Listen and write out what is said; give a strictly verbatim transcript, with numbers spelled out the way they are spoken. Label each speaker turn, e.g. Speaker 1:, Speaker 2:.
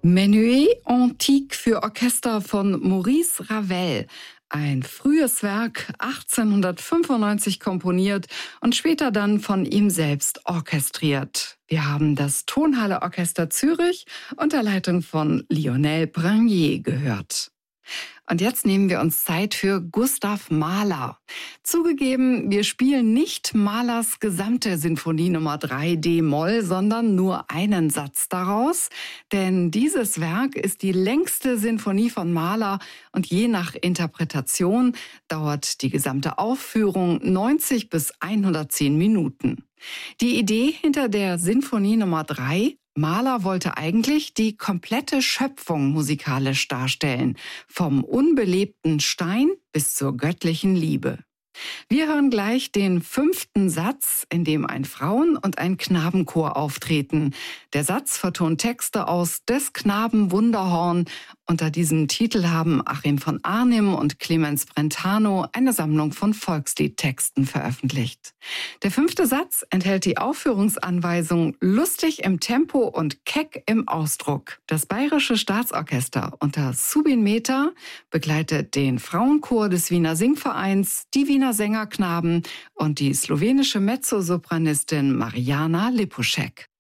Speaker 1: Menuet Antique für Orchester von Maurice Ravel. Ein frühes Werk, achtzehnhundertfünfundneunzig komponiert und später dann von ihm selbst orchestriert. Wir haben das Tonhalle Orchester Zürich unter Leitung von Lionel Branier gehört. Und jetzt nehmen wir uns Zeit für Gustav Mahler. Zugegeben, wir spielen nicht Mahlers gesamte Sinfonie Nummer drei d-Moll, sondern nur einen Satz daraus. Denn dieses Werk ist die längste Sinfonie von Mahler und je nach Interpretation dauert die gesamte Aufführung neunzig bis hundertzehn Minuten. Die Idee hinter der Sinfonie Nummer drei: Mahler wollte eigentlich die komplette Schöpfung musikalisch darstellen, vom unbelebten Stein bis zur göttlichen Liebe. Wir hören gleich den fünften Satz, in dem ein Frauen- und ein Knabenchor auftreten. Der Satz vertont Texte aus Des Knaben Wunderhorn. Unter diesem Titel haben Achim von Arnim und Clemens Brentano eine Sammlung von Volksliedtexten veröffentlicht. Der fünfte Satz enthält die Aufführungsanweisung lustig im Tempo und keck im Ausdruck. Das Bayerische Staatsorchester unter Subin Mehta begleitet den Frauenchor des Wiener Singvereins, die Wiener Sängerknaben und die slowenische Mezzosopranistin Mariana Lipušek.